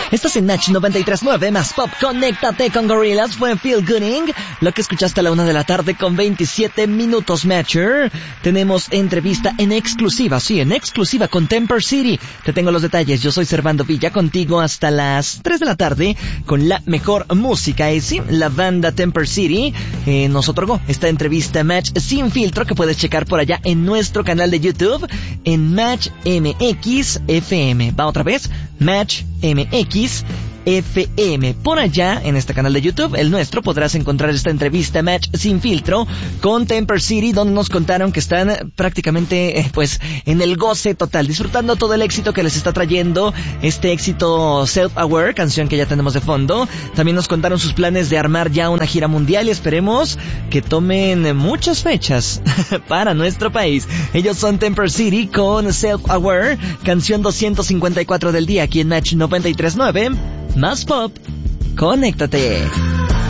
Estás en Match 93.9 más pop. Conéctate con Gorillaz. Fue Feel Gooding. Lo que escuchaste a la 1 de la tarde con 27 minutos, Matcher. Tenemos entrevista en exclusiva. Sí, en exclusiva con Temper City. Te tengo los detalles. Yo soy Servando Villa, contigo hasta las 3 de la tarde con la mejor música. Y sí, la banda Temper City nos otorgó esta entrevista Match sin filtro que puedes checar por allá en nuestro canal de YouTube en Match MX FM. Va otra vez, Match MX FM. Por allá, en este canal de YouTube, el nuestro, podrás encontrar esta entrevista Match sin filtro con Temper City, donde nos contaron que están prácticamente, pues, en el goce total, disfrutando todo el éxito que les está trayendo este éxito Self-Aware, canción que ya tenemos de fondo. También nos contaron sus planes de armar ya una gira mundial y esperemos que tomen muchas fechas para nuestro país. Ellos son Temper City con Self-Aware, canción 254 del día aquí en Match 93.9. Más pop, conéctate.